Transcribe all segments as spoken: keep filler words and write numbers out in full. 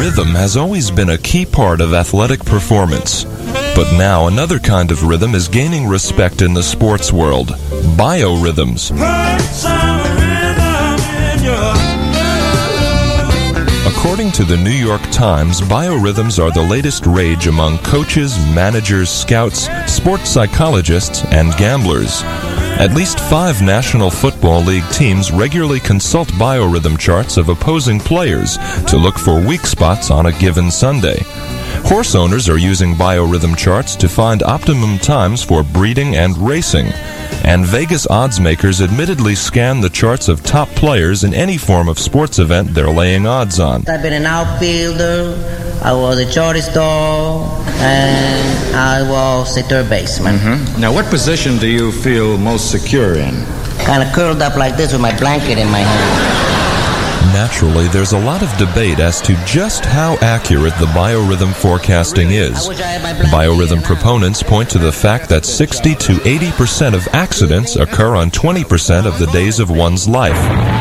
Rhythm has always been a key part of athletic performance. But now another kind of rhythm is gaining respect in the sports world. Biorhythms. According to the New York Times, biorhythms are the latest rage among coaches, managers, scouts, sports psychologists, and gamblers. At least five National Football League teams regularly consult biorhythm charts of opposing players to look for weak spots on a given Sunday. Horse owners are using biorhythm charts to find optimum times for breeding and racing. And Vegas odds makers admittedly scan the charts of top players in any form of sports event they're laying odds on. I've been an outfielder, I was a shortstop, and I was a third baseman. Mm-hmm. Now, what position do you feel most secure in? Kind of curled up like this with my blanket in my hand. Naturally, there's a lot of debate as to just how accurate the biorhythm forecasting is. Biorhythm proponents point to the fact that sixty to eighty percent of accidents occur on twenty percent of the days of one's life.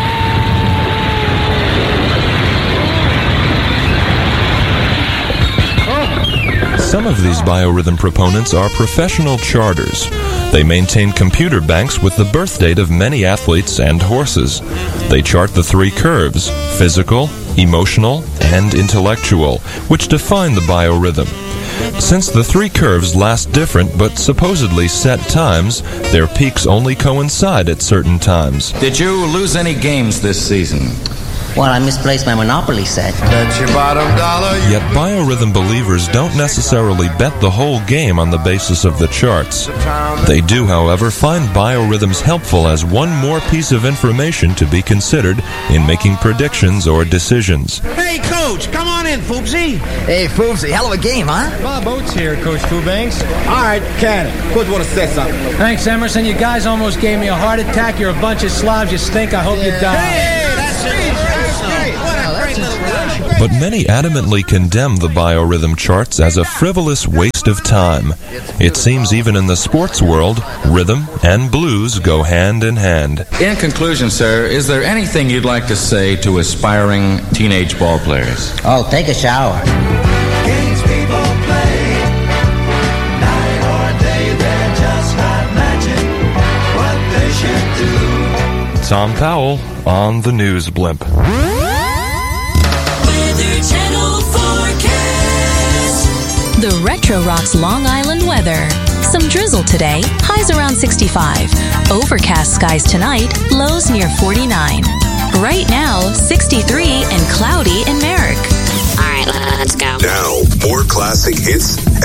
Some of these biorhythm proponents are professional charters. They maintain computer banks with the birth date of many athletes and horses. They chart the three curves, physical, emotional, and intellectual, which define the biorhythm. Since the three curves last different but supposedly set times, their peaks only coincide at certain times. Did you lose any games this season? Well, I misplaced my Monopoly set. That's your bottom dollar. Yet biorhythm believers don't necessarily bet the whole game on the basis of the charts. They do, however, find biorhythms helpful as one more piece of information to be considered in making predictions or decisions. Hey, Coach, come on in, Foopsy. Hey, Foopsy, hell of a game, huh? Bob Oates here, Coach Fubanks. All right, Cannon. Coach want to say something. Thanks, Emerson. You guys almost gave me a heart attack. You're a bunch of slobs. You stink. I hope you die. Hey, that's it. But many adamantly condemn the biorhythm charts as a frivolous waste of time. It seems even in the sports world, rhythm and blues go hand in hand. In conclusion, sir, is there anything you'd like to say to aspiring teenage ball players? Oh, take a shower. Games people play, night or day, they're just not matching what they should do. Tom Powell on the News Blimp. Channel forecast. The Retro Rocks Long Island weather. Some drizzle today, highs around sixty-five. Overcast skies tonight, lows near forty-nine. Right now, sixty-three and cloudy in Merrick. All right, let's go. Now, more classic hits